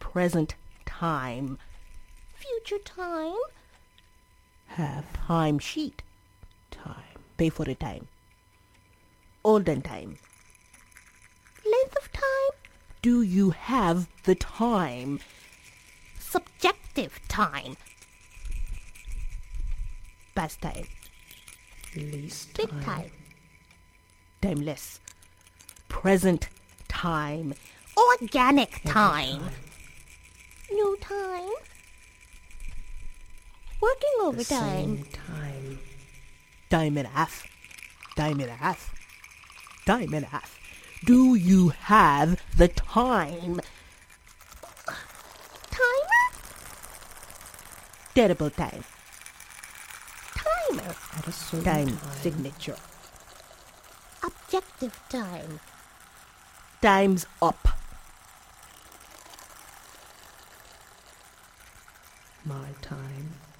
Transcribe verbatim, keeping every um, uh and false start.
present time. Future time. Have time sheet. Time. Pay for the time. Olden time. Length of time. Do you have the time? Subjective time. Past time. Least Big time. time. Timeless. Present time. Organic Every time. New time. Working The overtime. same time. Time and a half. Time and a half. Time and a half. Do you have the time? Timer. Terrible time. Timer. At a certain Time time. signature. Objective time. Time's up. My time.